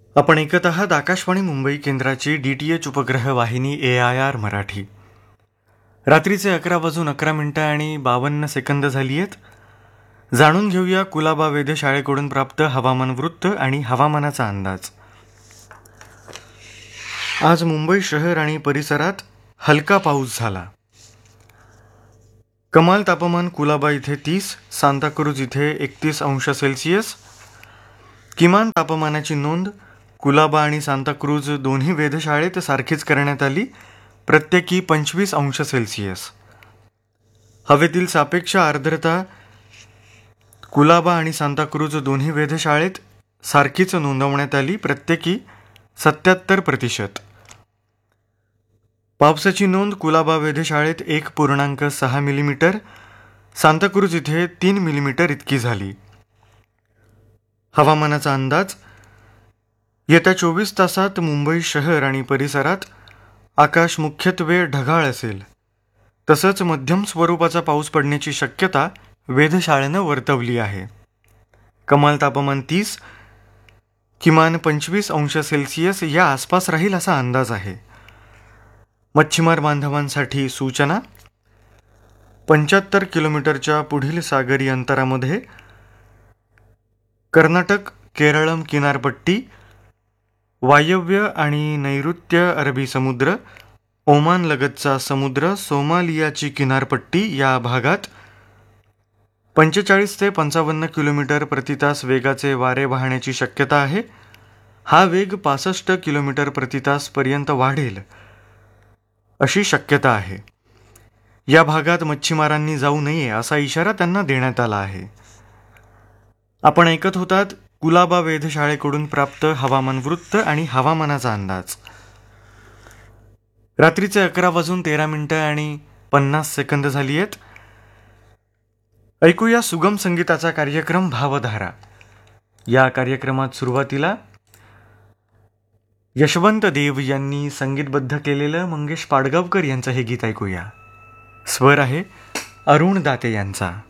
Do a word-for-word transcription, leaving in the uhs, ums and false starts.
आपण ऐकत आहात आकाशवाणी मुंबई केंद्राची डी टी एच उपग्रह वाहिनी ए आय आर मराठी. रात्रीचे अकरा वाजून अकरा मिनिटं आणि बावन्न सेकंद झाली आहेत. जाणून घेऊया कुलाबा वेधशाळेकडून प्राप्त हवामान वृत्त आणि हवामानाचा अंदाज. आज मुंबई शहर आणि परिसरात हलका पाऊस झाला. कमाल तापमान कुलाबा इथे तीस, सांताक्रूज इथे एकतीस अंश सेल्सिअस. किमान तापमानाची नोंद कुलाबा आणि सांताक्रूज दोन्ही वेधशाळेत सारखीच करण्यात आली, प्रत्येकी पंचवीस अंश सेल्सिअस. हवेतील सापेक्ष आर्द्रता कुलाबा आणि सांताक्रूज दोन्ही वेधशाळेत सारखीच नोंदवण्यात आली, प्रत्येकी सत्याहत्तर प्रतिशत. पावसाची नोंद कुलाबा वेधशाळेत एक पूर्णांक सहा मिलीमीटर, सांताक्रूज इथे तीन मिलीमीटर इतकी झाली. हवामानाचा अंदाज. येत्या चोवीस तासात मुंबई शहर आणि परिसरात आकाश मुख्यत्वे ढगाळ असेल, तसंच मध्यम स्वरूपाचा पाऊस पडण्याची शक्यता वेधशाळेनं वर्तवली आहे. कमाल तापमान तीस, किमान पंचवीस अंश सेल्सिअस या आसपास राहील असा अंदाज आहे. मच्छीमार बांधवांसाठी सूचना. पंच्याहत्तर किलोमीटरच्या पुढील सागरी अंतरामध्ये कर्नाटक केरळम किनारपट्टी, वायव्य आणि नैऋत्य अरबी समुद्र, ओमान लगतचा समुद्र, सोमालियाची किनारपट्टी या भागात पंचेचाळीस ते पंचावन्न किलोमीटर प्रतितास वेगाचे वारे वाहण्याची शक्यता आहे. हा वेग पासष्ट किलोमीटर प्रतितासपर्यंत वाढेल अशी शक्यता आहे. या भागात मच्छीमारांनी जाऊ नये असा इशारा त्यांना देण्यात आला आहे. आपण ऐकत होतात कुलाबा वेधशाळेकडून प्राप्त हवामान वृत्त आणि हवामानाचा अंदाज. रात्रीचे अकरा वाजून तेरा मिनिटं आणि पन्नास सेकंद झाली आहेत. ऐकूया सुगम संगीताचा कार्यक्रम भावधारा. या कार्यक्रमात सुरुवातीला यशवंत देव यांनी संगीतबद्ध केलेलं मंगेश पाडगावकर यांचं हे गीत ऐकूया. स्वर आहे अरुण दाते यांचा.